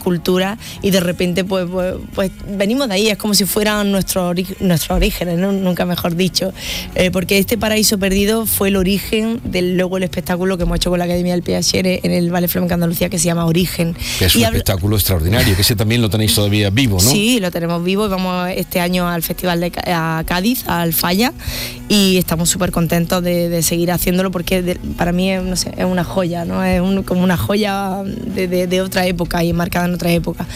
culturas y de repente pues venimos de ahí, es como si fueran nuestros orígenes, ¿no? Nunca mejor dicho, porque este Paraíso Perdido fue el origen del luego el espectáculo que hemos hecho con la Academia del Piacere en el Ballet Flamenco Andalucía, que se llama Origen. Que es un espectáculo extraordinario, que ese también lo tenéis todavía vivo, ¿no? Sí, lo tenemos vivo y vamos este año al Festival a Cádiz, al Falla, y estamos súper contentos de seguir haciéndolo porque para mí es, no sé, es una joya, ¿no? Es como una joya de otra época y marcada en otra época.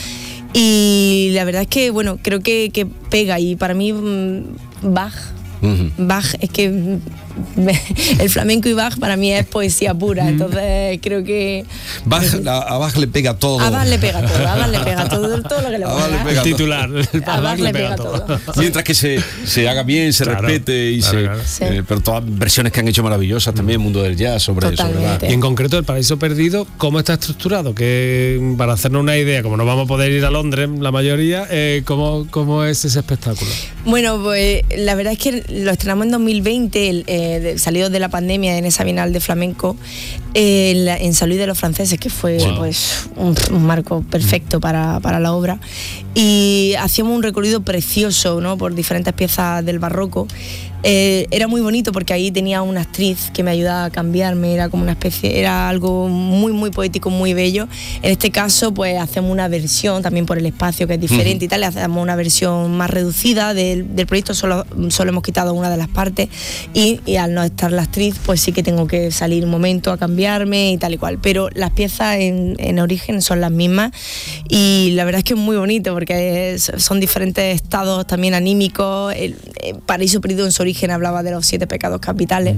Y la verdad es que, bueno, creo que pega, y para mí Bach es que el flamenco y Bach para mí es poesía pura, entonces creo que a Bach le pega todo. A Bach le pega todo lo que le pega. El titular, a Bach le pega todo. Mientras que se haga bien, se respete y pero todas versiones que han hecho maravillosas también, mundo del jazz sobre Bach. Y en concreto el Paraíso Perdido, ¿cómo está estructurado? Que para hacernos una idea, como no vamos a poder ir a Londres la mayoría, ¿cómo es ese espectáculo? Bueno, pues la verdad es que lo estrenamos en 2020, salido de la pandemia, en esa Bienal de Flamenco, en San Luis de los Franceses, que fue pues un marco perfecto para la obra, y hacíamos un recorrido precioso, ¿no?, por diferentes piezas del barroco. Era muy bonito porque ahí tenía una actriz que me ayudaba a cambiarme, era algo muy muy poético, muy bello. En este caso pues hacemos una versión también por el espacio, que es diferente y tal, hacemos una versión más reducida del proyecto, solo hemos quitado una de las partes y al no estar la actriz pues sí que tengo que salir un momento a cambiarme y tal y cual, pero las piezas en origen son las mismas y la verdad es que es muy bonito porque son diferentes estados también anímicos. El Paraíso Perdido en su origen hablaba de los 7 pecados capitales.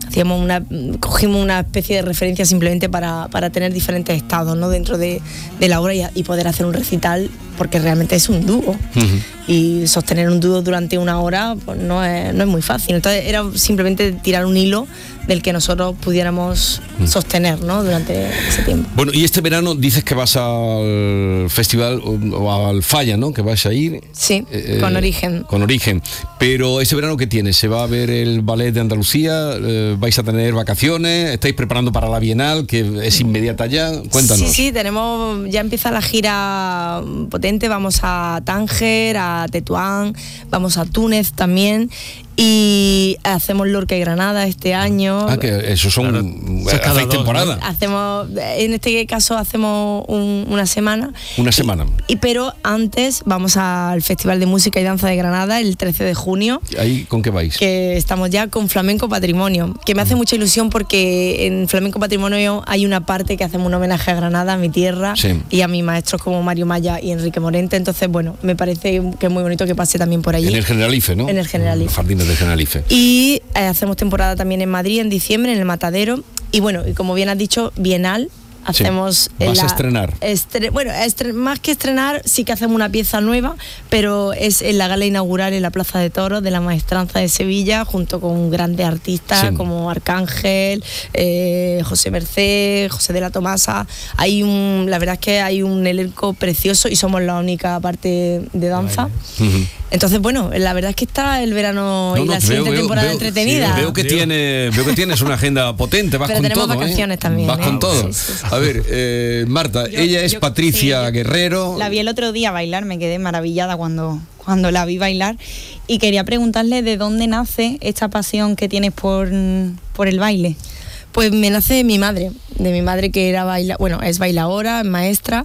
Cogimos una especie de referencia simplemente para tener diferentes estados, ¿no?, dentro de la obra y poder hacer un recital, porque realmente es un dúo y sostener un dúo durante una hora pues no es muy fácil. Entonces era simplemente tirar un hilo del que nosotros pudiéramos sostener, ¿no?, durante ese tiempo. Bueno, y este verano dices que vas al festival o al Falla, ¿no?, que vas a ir. Sí, con Origen. Con Origen. Pero ¿este verano qué tienes? ¿Se va a ver el Ballet de Andalucía? ¿Vais a tener vacaciones? ¿Estáis preparando para la Bienal, que es inmediata ya? Cuéntanos. Sí, ya empieza la gira potente. Vamos a Tánger, a Tetuán, vamos a Túnez también. Y hacemos Lorca y Granada este año. Que eso son... ¿Hacéis temporada? En este caso hacemos una semana. Una semana. Pero antes vamos al Festival de Música y Danza de Granada el 13 de junio. ¿Ahí con qué vais? Que estamos ya con Flamenco Patrimonio, que me hace mucha ilusión porque en Flamenco Patrimonio hay una parte que hacemos un homenaje a Granada, a mi tierra, y a mis maestros como Mario Maya y Enrique Morente. Entonces, bueno, me parece que es muy bonito que pase también por allí. En el Generalife, ¿no? En el Generalife. Jardines de Generalife. Y hacemos temporada también en Madrid en diciembre, en el Matadero. Y bueno, y como bien has dicho, Bienal. Hacemos ¿Vas a estrenar? Más que estrenar, sí que hacemos una pieza nueva, pero es en la gala inaugural en la Plaza de Toros de la Maestranza de Sevilla, junto con grandes artistas como Arcángel, José Merced, José de la Tomasa. La verdad es que hay un elenco precioso y somos la única parte de danza. Entonces, bueno, la verdad es que está el verano y la siguiente temporada entretenida. Sí, veo que tienes una agenda potente, vas pero con todo. Pero tenemos vacaciones también. Vas con todo. Sí. A ver, Marta, ella es Patricia Guerrero. La vi el otro día bailar, me quedé maravillada cuando la vi bailar y quería preguntarle de dónde nace esta pasión que tienes por el baile. Pues me nace de mi madre que es bailadora, es maestra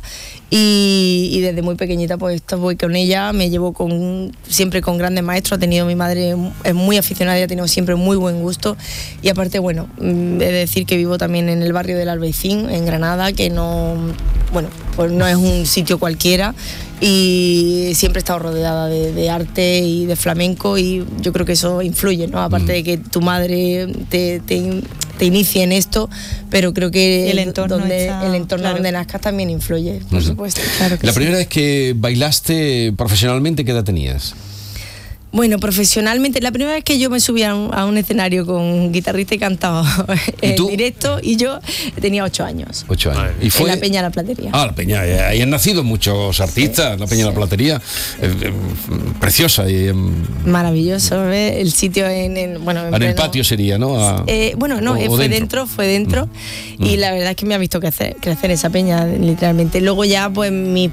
y desde muy pequeñita pues voy con ella, me llevo siempre con grandes maestros. Mi madre es muy aficionada y ha tenido siempre muy buen gusto y aparte, bueno, he de decir que vivo también en el barrio del Albaicín, en Granada, que pues no es un sitio cualquiera y siempre he estado rodeada de arte y de flamenco y yo creo que eso influye, ¿no? Aparte de que tu madre te inicie en esto, pero creo que el entorno donde nazcas también influye, por supuesto. Claro que la primera vez que bailaste profesionalmente, ¿qué edad tenías? Bueno, profesionalmente, la primera vez que yo me subí a un escenario con un guitarrista y cantaba en directo, y yo tenía 8 años. 8 años. ¿Y fue? En la Peña de la Platería. La Peña, ahí han nacido muchos artistas, la Peña de la Platería, preciosa. Maravilloso, ¿ves? El sitio en el patio sería, ¿no? Fue dentro, y la verdad es que me ha visto crecer esa peña, literalmente. Luego ya, pues mis